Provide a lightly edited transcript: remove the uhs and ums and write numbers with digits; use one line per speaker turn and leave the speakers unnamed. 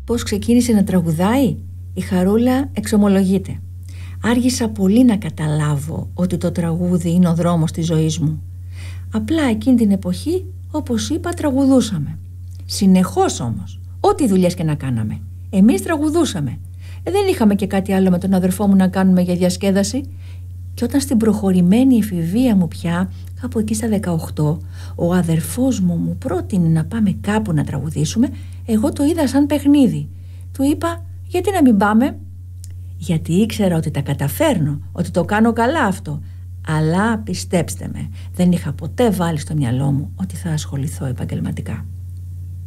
Πώς ξεκίνησε να τραγουδάει? Η Χαρούλα εξομολογείται. Άργησα πολύ να καταλάβω ότι το τραγούδι είναι ο δρόμος της ζωής μου. Απλά εκείνη την εποχή, όπως είπα, τραγουδούσαμε. Συνεχώς όμως, ό,τι δουλειές και να κάναμε, εμείς τραγουδούσαμε. Δεν είχαμε και κάτι άλλο με τον αδερφό μου να κάνουμε για διασκέδαση. Και όταν στην προχωρημένη εφηβεία μου πια, κάπου εκεί στα 18, ο αδερφός μου πρότεινε να πάμε κάπου να τραγουδήσουμε, εγώ το είδα σαν παιχνίδι. Του είπα, γιατί να μην πάμε? Γιατί ήξερα ότι τα καταφέρνω, ότι το κάνω καλά αυτό. Αλλά πιστέψτε με, δεν είχα ποτέ βάλει στο μυαλό μου ότι θα ασχοληθώ επαγγελματικά.